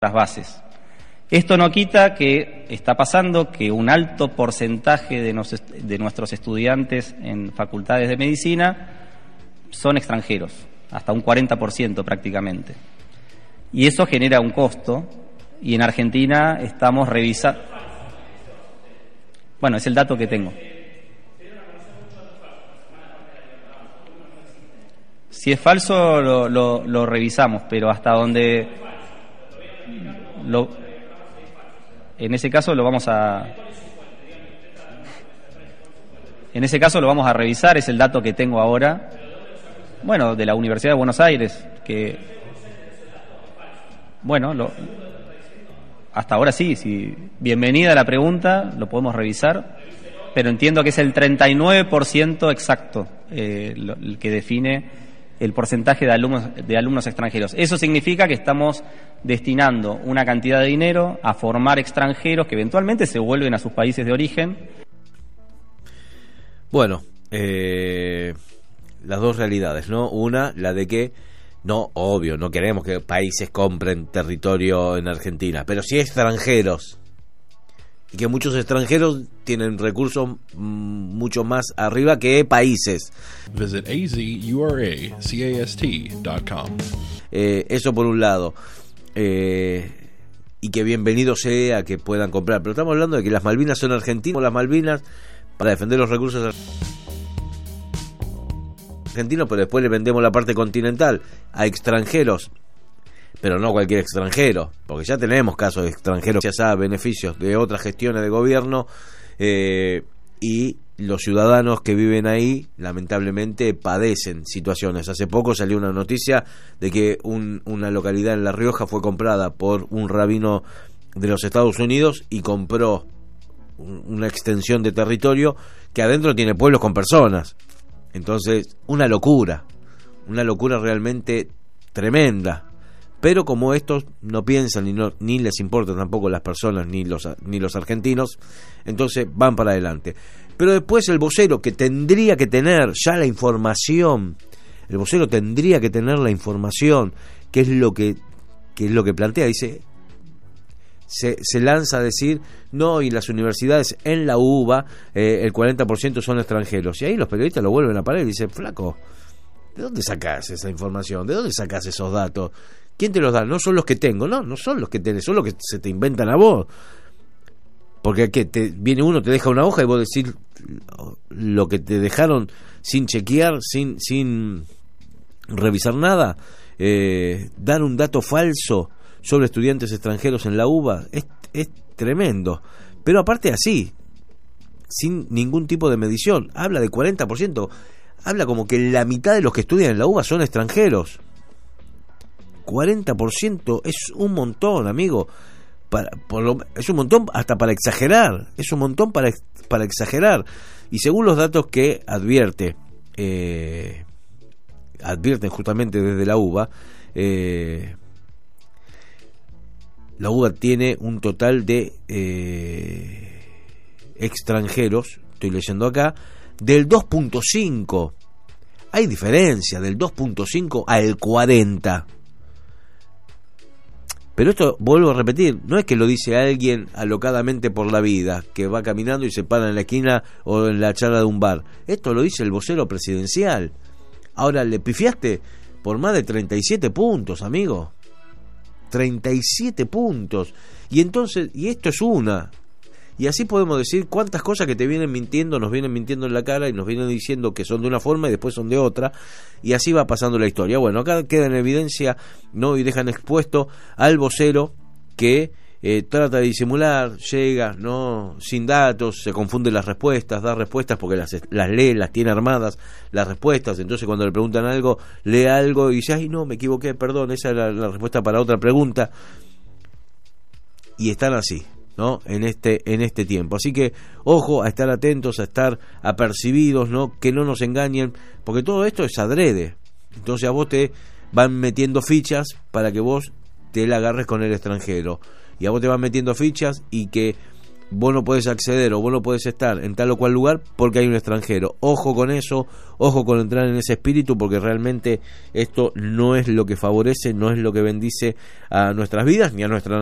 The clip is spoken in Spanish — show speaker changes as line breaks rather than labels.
las bases. Esto no quita que está pasando que un alto porcentaje de nuestros estudiantes en facultades de medicina son extranjeros, hasta un 40% prácticamente. Y eso genera un costo, y en Argentina estamos revisando. Bueno, es el dato que tengo. Si es falso, lo revisamos, pero hasta donde... En ese caso lo vamos a revisar, es el dato que tengo ahora. Bueno, de la Universidad de Buenos Aires, que bueno, hasta ahora sí, bienvenida a la pregunta, lo podemos revisar, pero entiendo que es el 39% exacto el que define el porcentaje de alumnos extranjeros. Eso significa que estamos destinando una cantidad de dinero a formar extranjeros que eventualmente se vuelven a sus países de origen.
Bueno, las dos realidades, ¿no? Una, la de que, no, obvio, no queremos que países compren territorio en Argentina, pero sí extranjeros. Y que muchos extranjeros tienen recursos mucho más arriba que países.
Visit azuracast.com.
Eso por un lado. Y que bienvenido sea que puedan comprar. Pero estamos hablando de que las Malvinas son argentinas. Las Malvinas para defender los recursos argentinos, pero después le vendemos la parte continental a extranjeros. Pero no cualquier extranjero, porque ya tenemos casos de extranjeros, ya sabe, beneficios de otras gestiones de gobierno, y los ciudadanos que viven ahí lamentablemente padecen situaciones. Hace poco salió una noticia de que una localidad en La Rioja fue comprada por un rabino de los Estados Unidos y compró una extensión de territorio que adentro tiene pueblos con personas. Entonces, una locura realmente tremenda. Pero como estos no piensan ni les importan tampoco las personas ni los argentinos, entonces van para adelante. Pero después el vocero, que tendría que tener ya la información, el vocero tendría que tener la información, que es lo que plantea, dice, se lanza a decir, no, y las universidades en la UBA el 40% son extranjeros. Y ahí los periodistas lo vuelven a parar y dicen, flaco, ¿de dónde sacás esa información? ¿De dónde sacás esos datos? ¿Quién te los da? No son los que tengo, no son los que tenés, son los que se te inventan a vos. Porque viene uno, te deja una hoja y vos decís lo que te dejaron sin chequear, sin revisar nada. Dar un dato falso sobre estudiantes extranjeros en la UBA es tremendo. Pero aparte así, sin ningún tipo de medición, habla de 40%, habla como que la mitad de los que estudian en la UBA son extranjeros. 40% es un montón, amigo. Es un montón hasta para exagerar. Es un montón para exagerar. Y según los datos que advierten justamente desde la UBA, la UBA tiene un total de extranjeros, estoy leyendo acá, del 2.5. Hay diferencia del 2.5 al 40. Pero esto, vuelvo a repetir, no es que lo dice alguien alocadamente por la vida, que va caminando y se para en la esquina o en la charla de un bar. Esto lo dice el vocero presidencial. Ahora, le pifiaste por más de 37 puntos, amigo. 37 puntos. Y entonces, y esto es una. Y así podemos decir cuántas cosas que te vienen mintiendo, nos vienen mintiendo en la cara y nos vienen diciendo que son de una forma y después son de otra, y así va pasando la historia. Bueno, acá queda en evidencia, ¿no? Y dejan expuesto al vocero que trata de disimular, llega, ¿no? Sin datos, se confunde las respuestas, da respuestas porque las lee, las tiene armadas, las respuestas. Entonces cuando le preguntan algo, lee algo y dice, ay no, me equivoqué, perdón, esa era la respuesta para otra pregunta. Y están así, ¿no? En este tiempo. Así que ojo a estar atentos, a estar apercibidos, ¿no? Que no nos engañen, porque todo esto es adrede. Entonces a vos te van metiendo fichas para que vos te la agarres con el extranjero, y a vos te van metiendo fichas y que vos no podés acceder o vos no podés estar en tal o cual lugar porque hay un extranjero. Ojo con eso, ojo con entrar en ese espíritu, porque realmente esto no es lo que favorece, no es lo que bendice a nuestras vidas ni a nuestra